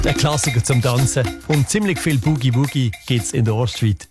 Der Klassiker zum Tanzen. Und ziemlich viel Boogie-Woogie gibt es in der Ostschweiz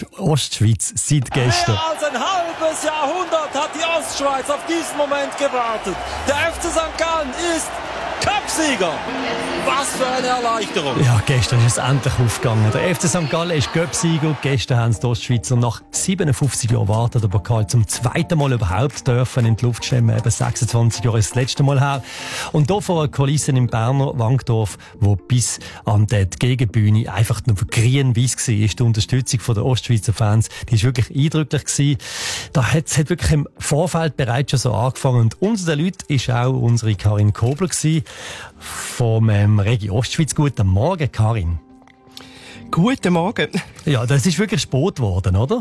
seit gestern. Mehr als ein halbes Jahrhundert hat die Ostschweiz auf diesen Moment gewartet. Der FC St. Gallen ist Cupsieger. Was für eine Erleichterung. Ja, gestern ist es endlich aufgegangen. Der FC St. Gallen ist Cupsieger. Gestern haben die Ostschweizer nach 57 Jahren warten den Pokal zum zweiten Mal überhaupt dürfen in die Luft stemmen. Eben 26 Jahre ist das letzte Mal her. Und hier vor Kulissen im Berner Wankdorf, wo bis an die Gegenbühne einfach nur grün-weiss war, ist die Unterstützung der Ostschweizer Fans, die ist wirklich eindrücklich gewesen. Da hat es wirklich im Vorfeld bereits schon so angefangen. Und unter den Leuten ist auch unsere Karin Kobler gewesen, vom Regi Ostschweiz. Guten Morgen, Karin. Guten Morgen. Ja, das ist wirklich spät geworden, oder?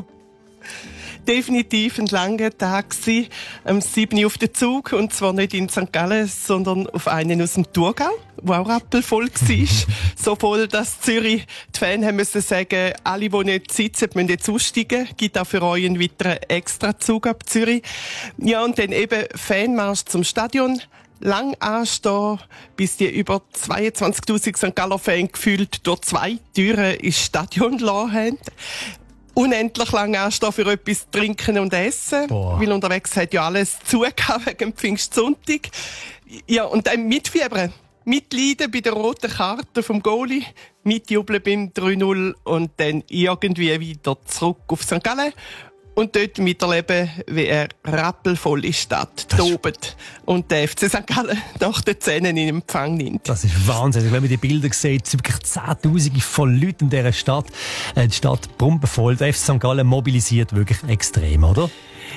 Definitiv ein langer Tag gewesen. Am 7. Uhr auf den Zug. Und zwar nicht in St. Gallen, sondern auf einen aus dem Thurgau, der auch rappelvoll war. So voll, dass Zürich die Fans haben müssen sagen, alle, die nicht sitzen, müssen jetzt aussteigen. Gibt auch für euch einen weiteren Extrazug ab Zürich. Ja, und dann eben Fanmarsch zum Stadion. Lang anstehen, bis die über 22.000 St. Galler Fans gefühlt durch 2 Türen ins Stadion gelassen haben. Unendlich lang anstehen für etwas trinken und essen. Boah. Weil unterwegs hat ja alles zugegeben wegen Pfingstsonntag. Ja, und dann mitfiebern. Mitleiden bei der roten Karte vom Goalie. Mitjubeln beim 3-0 und dann irgendwie wieder zurück auf St. Gallen. Und dort miterleben, wie er rappelvolle Stadt tobt und der FC St. Gallen nach den Zähnen in Empfang nimmt. Das ist Wahnsinn. Wenn man die Bilder sieht, es sind wirklich Zehntausende von Leuten in dieser Stadt. Die Stadt pumpenvoll. Der FC St. Gallen mobilisiert wirklich extrem, oder?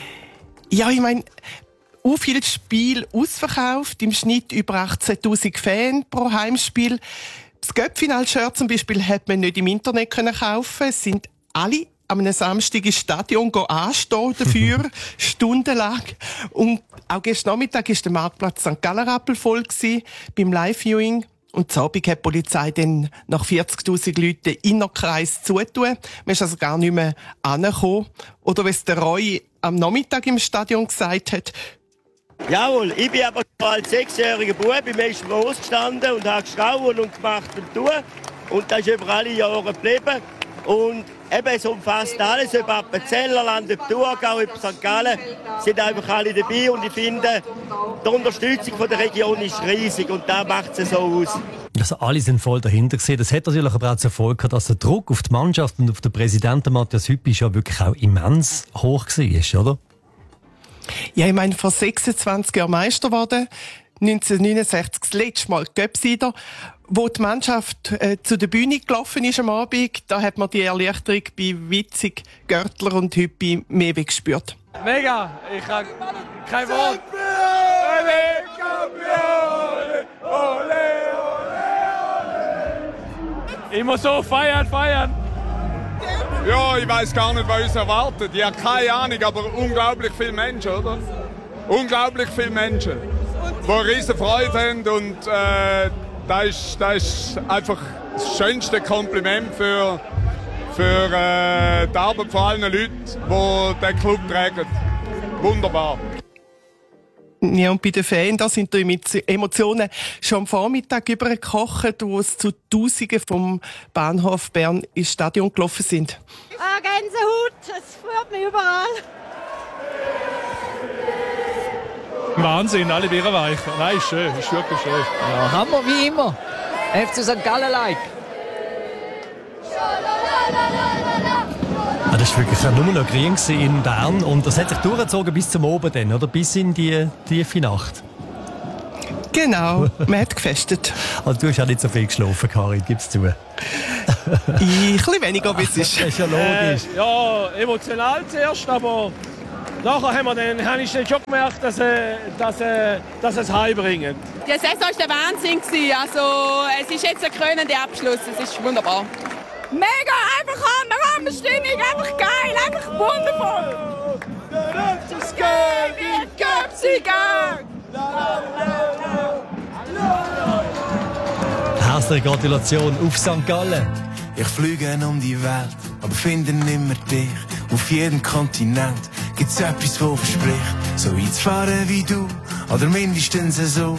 Ja, ich meine, viel Spiel ausverkauft, im Schnitt über 18.000 Fans pro Heimspiel. Das Göppfinal-Shirt zum Beispiel hat man nicht im Internet kaufen. Es sind alle am Samstag ins Stadion anstehen dafür, stundenlang. Und auch gestern Nachmittag war der Marktplatz St. Gallen rappelvoll beim Live-Viewing. Und zu Abend hat die Polizei dann nach 40.000 Leuten den Innerkreis zutun. Man ist also gar nicht mehr angekommen. Oder wie es der Roy am Nachmittag im Stadion gesagt hat: Jawohl, ich bin aber als 6-jähriger Bub im ersten Mal ausgestanden und habe geschrauen und gemacht und tun. Und das ist über alle Jahre geblieben. Und eben, es umfasst alles, ob Appenzellerland, ob Thurgau, ob St. Gallen, sind einfach alle dabei. Und ich finde, die Unterstützung von der Region ist riesig und da macht es so aus. Also alle sind voll dahinter gesehen. Das hat natürlich aber auch zur Folge gehabt, dass der Druck auf die Mannschaft und auf den Präsidenten Matthias Hüppi ja wirklich auch immens hoch war, oder? Ja, ich meine, vor 26 Jahren Meister geworden, 1969 das letzte Mal Göpsider. Wo die Mannschaft zu der Bühne gelaufen ist am Abend, da hat man die Erleichterung bei Witzig, Görtler und Hüppi mehr gespürt. Mega, ich habe kein Wort. Immer so feiern. Ja, ich weiß gar nicht, was uns erwartet. Ich habe keine Ahnung, aber unglaublich viele Menschen, oder? Unglaublich viele Menschen, die eine riesen Freude haben und das ist einfach das schönste Kompliment für die Arbeit von allen Leuten, die den Club tragen. Wunderbar. Ja, und bei den Fans, da sind die Emotionen schon am Vormittag übergekocht, wo es zu Tausenden vom Bahnhof Bern ins Stadion gelaufen sind. Ah, Gänsehaut, es führt mich überall. Wahnsinn, alle Bier weich. Nein, ist schön, ist wirklich schön. Ja, Hammer wie immer. FC St. Gallen-like. Das war wirklich nur noch grün in Bern und das hat sich durchgezogen bis zum Oben dann, oder? Bis in die tiefe Nacht. Genau, man hat gefestet. Also du hast ja nicht so viel geschlafen, Karin, gib's zu. Ein bisschen weniger, wie es ist. Das ist ja logisch. Ja, emotional zuerst, aber nachher habe ich dann schon gemerkt, dass es heimbringen. Die Saison war der Wahnsinn. Also, es ist jetzt ein krönender Abschluss. Es ist wunderbar. Mega, einfach Hammerstimmung, einfach geil, einfach wundervoll. Das geht, Göpsiger! Herzliche Gratulation auf St. Gallen. Ich fliege um die Welt, aber finde nimmer dich. Auf jedem Kontinent gibt's etwas, wo verspricht, so weit zu fahren wie du, oder mindestens so.